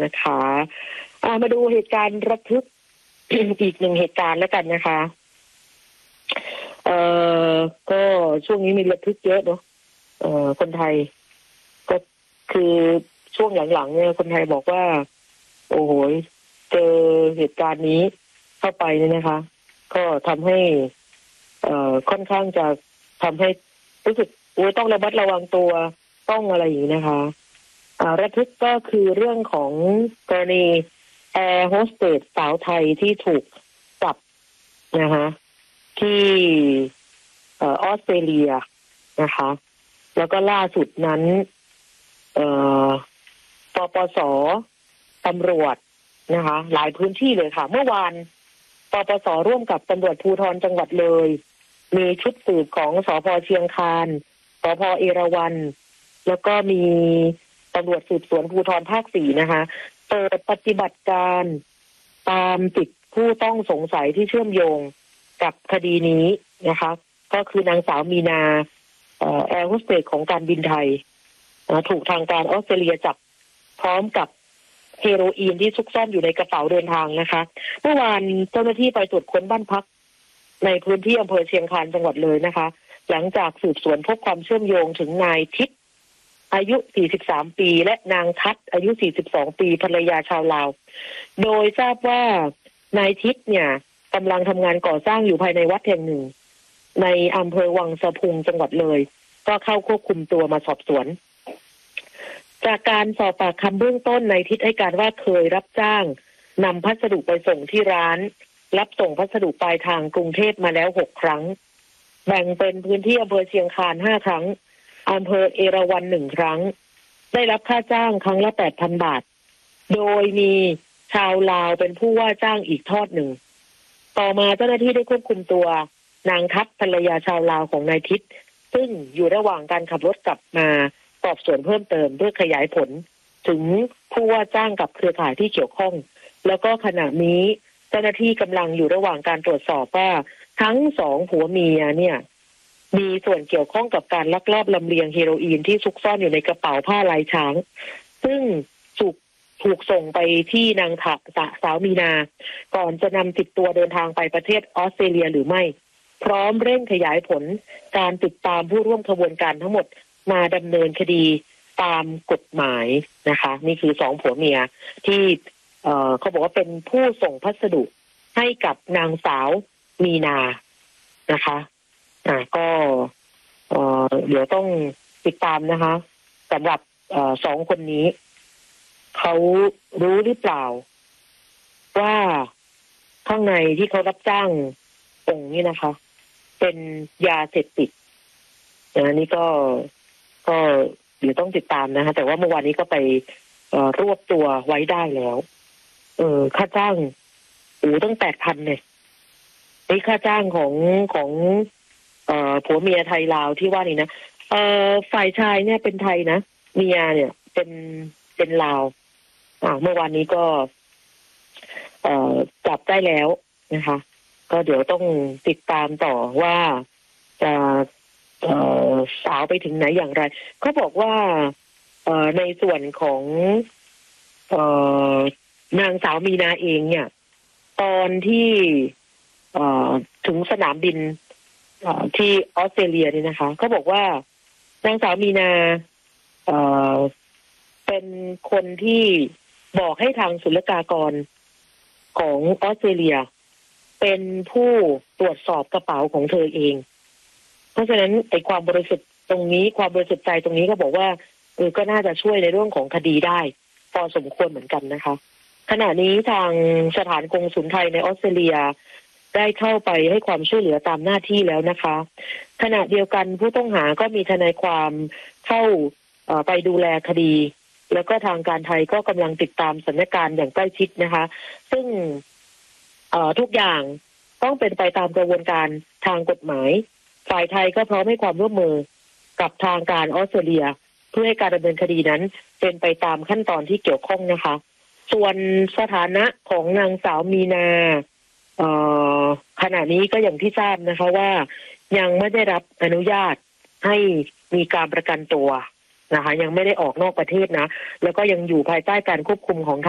นะคะมาดูเหตุการณ์ระทึก อีกหนึ่งเหตุการณ์แล้วกันนะคะก็ช่วงนี้มีระทึกเยอะเนาะคนไทยก็คือช่วงหลังๆเนี่ยคนไทยบอกว่าโอ้โหเจอเหตุการณ์นี้เข้าไปเนี่ยนะคะก็ทำให้ค่อนข้างจะทำให้รู้สึกต้องระมัดระวังตัวต้องอะไรอย่างนี้นะคะระทึกก็คือเรื่องของกรณีแอร์โฮสเตสสาวไทยที่ถูกจับนะคะที่ออสเตรเลียนะคะแล้วก็ล่าสุดนั้นปปส.ตำรวจนะคะหลายพื้นที่เลยค่ะเมื่อวานปปส.ร่วมกับตำรวจภูธรจังหวัดเลยมีชุดสืบของสภ.เชียงคานสภ.เอราวัณแล้วก็มีตำรวจสืบสวนภูธรภาค 4นะคะเปิดปฏิบัติการตามติดผู้ต้องสงสัยที่เชื่อมโยงกับคดีนี้นะคะก็คือนางสาวมีนาแอร์โฮสเตสของการบินไทยถูกทางการออสเตรเลียจับพร้อมกับเฮโรอีนที่ซุกซ่อนอยู่ในกระเป๋าเดินทางนะคะเมื่อวานเจ้าหน้าที่ไปตรวจค้นบ้านพักในพื้นที่อำเภอเชียงคานจังหวัดเลยนะคะหลังจากสืบสวนพบความเชื่อมโยงถึงนายทิศอายุ43ปีและนางทัศน์อายุ42ปีภรรยาชาวลาวโดยทราบว่านายทิศเนี่ยกำลังทำงานก่อสร้างอยู่ภายในวัดแห่งหนึ่งในอำเภอวังสะพุงจังหวัดเลยก็เข้าควบคุมตัวมาสอบสวนจากการสอบปากคำเบื้องต้นนายทิศให้การว่าเคยรับจ้างนำพัสดุไปส่งที่ร้านรับส่งพัสดุปลายทางกรุงเทพมาแล้ว6ครั้งแบ่งเป็นพื้นที่อำเภอเชียงคาน5ครั้งอำเภอเอราวัณ1ครั้งได้รับค่าจ้างครั้งละ 8,000 บาทโดยมีชาวลาวเป็นผู้ว่าจ้างอีกทอดหนึ่งต่อมาเจ้าหน้าที่ได้ควบคุมตัวนางทัพภรรยาชาวลาวของนายทิศซึ่งอยู่ระหว่างการขับรถกลับมาสอบสวนเพิ่มเติมเพื่อขยายผลถึงผู้ว่าจ้างกับเครือข่ายที่เกี่ยวข้องแล้วก็ขณะนี้เจ้าหน้าที่กำลังอยู่ระหว่างการตรวจสอบว่าทั้ง2ผัวเมียเนี่ยมีส่วนเกี่ยวข้องกับการลักลอบลำเลียงเฮโรอีนที่ซุกซ่อนอยู่ในกระเป๋าผ้าลายช้างซึ่งถูกส่งไปที่นางสาวมีนาก่อนจะนำติดตัวเดินทางไปประเทศออสเตรเลียหรือไม่พร้อมเร่งขยายผลการติดตามผู้ร่วมขบวนการทั้งหมดมาดำเนินคดีตามกฎหมายนะคะนี่คือ2ผัวเมียที่เขาบอกว่าเป็นผู้ส่งพัสดุให้กับนางสาวมีนานะคะก็เดี๋ยวต้องติดตามนะคะสำหรับ2คนนี้เขารู้หรือเปล่าว่าข้างในที่เขารับจ้างตรงนี้นะคะเป็นยาเสพติดนี่ก็เดี๋ยวต้องติดตามนะคะแต่ว่าเมื่อวานนี้ก็ไปรวบตัวไว้ได้แล้วค่าจ้างตั้ง 8,000 เนี่ยนี่ค่าจ้างของผัวเมียไทยลาวที่ว่านี่นะฝ่ายชายเนี่ยเป็นไทยนะเมียเนี่ยเป็นลาวเมื่อวานนี้ก็จับได้แล้วนะคะก็เดี๋ยวต้องติดตามต่อว่าจะสาวไปถึงไหนอย่างไรเขาบอกว่าในส่วนของนางสาวมีนาเองเนี่ยตอนที่ถึงสนามบินที่ออสเตรเลียนี่นะคะเขาบอกว่านางสาวมีนาเป็นคนที่บอกให้ทางศุลกากรของออสเตรเลียเป็นผู้ตรวจสอบกระเป๋าของเธอเองเพราะฉะนั้นไอ้ความบริสุทธิ์ตรงนี้ความบริสุทธิ์ใจตรงนี้ก็บอกว่าก็น่าจะช่วยในเรื่องของคดีได้พอสมควรเหมือนกันนะคะขณะนี้ทางสถานกงสุลไทยในออสเตรเลียได้เข้าไปให้ความช่วยเหลือตามหน้าที่แล้วนะคะขณะเดียวกันผู้ต้องหาก็มีทนายความเข้าไปดูแลคดีแล้วก็ทางการไทยก็กำลังติดตามสถานการณ์อย่างใกล้ชิดนะคะซึ่งทุกอย่างต้องเป็นไปตามกระบวนการทางกฎหมายฝ่ายไทยก็พร้อมให้ความร่วมมือกับทางการออสเตรเลียเพื่อให้การดำเนินคดีนั้นเป็นไปตามขั้นตอนที่เกี่ยวข้องนะคะส่วนสถานะของนางสาวมีนาขณะนี้ก็อย่างที่ทราบนะคะว่ายังไม่ได้รับอนุญาตให้มีการประกันตัวนะคะยังไม่ได้ออกนอกประเทศนะแล้วก็ยังอยู่ภายใต้การควบคุมของ